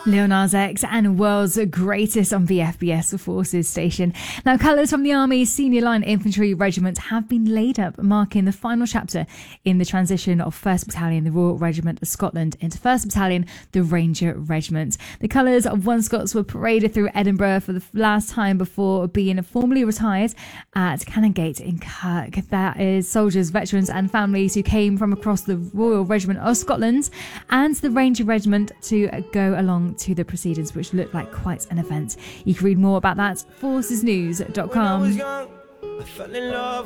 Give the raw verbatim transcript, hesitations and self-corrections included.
Lil Nas X and World's Greatest on V F B S Forces Station. Now, colours from the Army's Senior Line Infantry Regiment have been laid up, marking the final chapter in the transition of first Battalion, the Royal Regiment of Scotland, into first Battalion, the Ranger Regiment. The colours of One Scots were paraded through Edinburgh for the last time before being formally retired at Canongate in Kirk. That is soldiers, veterans and families who came from across the Royal Regiment of Scotland and the Ranger Regiment to go along to the proceedings, which looked like quite an event. You can read more about that at forces news dot com. When I was young, I fell in love